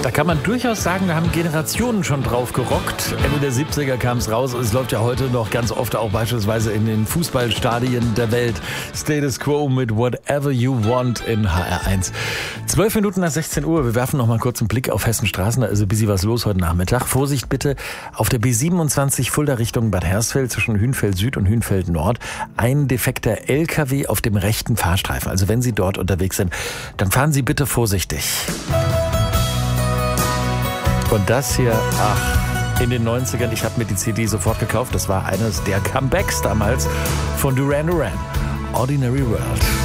Da kann man durchaus sagen, da haben Generationen schon drauf gerockt. Ende der 70er kam es raus. Es läuft ja heute noch ganz oft auch beispielsweise in den Fußballstadien der Welt. Status Quo mit Whatever You Want in HR1. 12 Minuten nach 16 Uhr. Wir werfen noch mal kurz einen Blick auf Hessenstraßen. Da ist ein bisschen was los heute Nachmittag. Vorsicht bitte auf der B27 Fulda Richtung Bad Hersfeld zwischen Hünfeld Süd und Hünfeld Nord. Ein defekter LKW auf dem rechten Fahrstreifen. Also wenn Sie dort unterwegs sind, dann fahren Sie bitte vorsichtig. Und das hier, in den 90ern, ich habe mir die CD sofort gekauft. Das war eines der Comebacks damals von Duran Duran. Ordinary World.